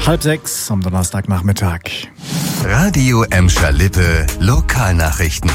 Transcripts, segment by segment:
5:30 am Donnerstagnachmittag. Radio Emscher Lippe Lokalnachrichten.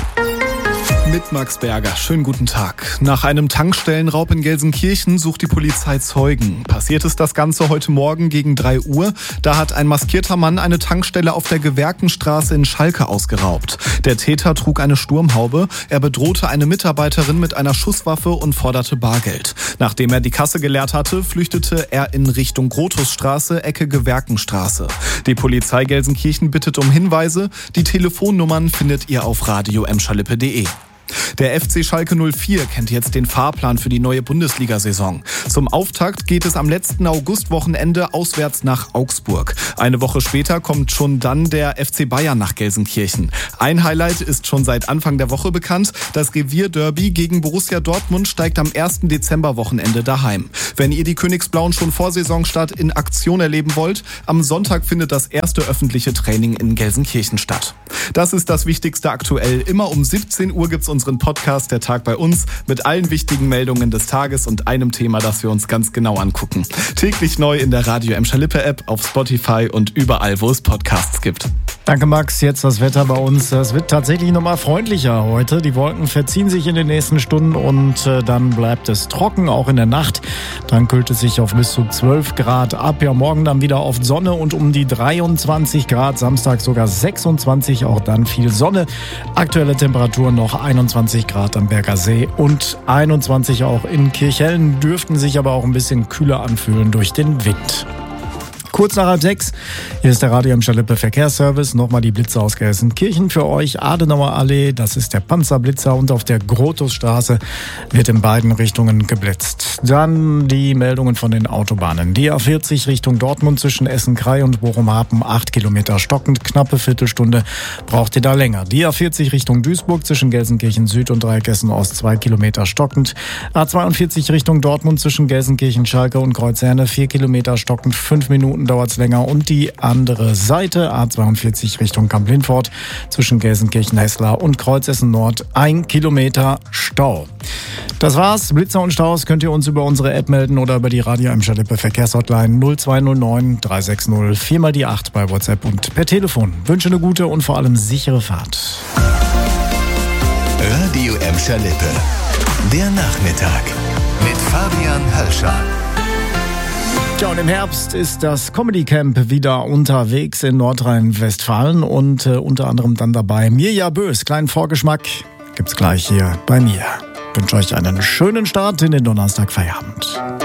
Mit Max Berger. Schönen guten Tag. Nach einem Tankstellenraub in Gelsenkirchen sucht die Polizei Zeugen. Passiert ist das Ganze heute Morgen gegen 3 Uhr. Da hat ein maskierter Mann eine Tankstelle auf der Gewerkenstraße in Schalke ausgeraubt. Der Täter trug eine Sturmhaube. Er bedrohte eine Mitarbeiterin mit einer Schusswaffe und forderte Bargeld. Nachdem er die Kasse geleert hatte, flüchtete er in Richtung Grotusstraße, Ecke Gewerkenstraße. Die Polizei Gelsenkirchen bittet um Hinweise. Die Telefonnummern findet ihr auf radioemscherlippe.de. Der FC Schalke 04 kennt jetzt den Fahrplan für die neue Bundesliga-Saison. Zum Auftakt geht es am letzten Augustwochenende auswärts nach Augsburg. Eine Woche später kommt schon dann der FC Bayern nach Gelsenkirchen. Ein Highlight ist schon seit Anfang der Woche bekannt. Das Revierderby gegen Borussia Dortmund steigt am 1. Dezemberwochenende daheim. Wenn ihr die Königsblauen schon vor Saisonstart in Aktion erleben wollt, am Sonntag findet das erste öffentliche Training in Gelsenkirchen statt. Das ist das Wichtigste aktuell. Immer um 17 Uhr gibt's unseren Podcast Der Tag bei uns mit allen wichtigen Meldungen des Tages und einem Thema, das wir uns ganz genau angucken. Täglich neu in der Radio Emscher Lippe App, auf Spotify und überall, wo es Podcasts gibt. Danke Max, jetzt das Wetter bei uns. Es wird tatsächlich nochmal freundlicher heute. Die Wolken verziehen sich in den nächsten Stunden und dann bleibt es trocken, auch in der Nacht. Dann kühlt es sich auf bis zu 12 Grad ab. Ja, morgen dann wieder oft Sonne und um die 23 Grad, Samstag sogar 26, auch dann viel Sonne. Aktuelle Temperaturen noch 21 Grad am Berger See und 21 auch in Kirchhellen, dürften sich aber auch ein bisschen kühler anfühlen durch den Wind. Kurz nach 5:30, hier ist der Radio Emscher Lippe Verkehrsservice. Nochmal die Blitzer aus Gelsenkirchen für euch. Adenauer Allee, das ist der Panzerblitzer und auf der Grotusstraße wird in beiden Richtungen geblitzt. Dann die Meldungen von den Autobahnen. Die A40 Richtung Dortmund zwischen Essen-Krei und Bochum-Hapen 8 Kilometer stockend, knappe Viertelstunde braucht ihr da länger. Die A40 Richtung Duisburg zwischen Gelsenkirchen Süd und Dreieck Essen Ost 2 Kilometer stockend. A42 Richtung Dortmund zwischen Gelsenkirchen, Schalke und Kreuzherne 4 Kilometer stockend, 5 Minuten dauert es länger. Und die andere Seite, A42 Richtung Kamp-Lindfort, zwischen Gelsenkirchen, Hesslar und Kreuzessen Nord, 1 Kilometer Stau. Das war's. Blitzer und Staus könnt ihr uns über unsere App melden oder über die Radio Emscher Lippe Verkehrshotline 0209 360 4 mal die 8 bei WhatsApp und per Telefon. Wünsche eine gute und vor allem sichere Fahrt. Radio Emscher Lippe. Der Nachmittag mit Fabian Hölscher. Ja, und im Herbst ist das Comedy Camp wieder unterwegs in Nordrhein-Westfalen und unter anderem dann dabei Mirja Bös. Kleinen Vorgeschmack gibt's gleich hier bei mir. Ich wünsche euch einen schönen Start in den Donnerstagfeierabend.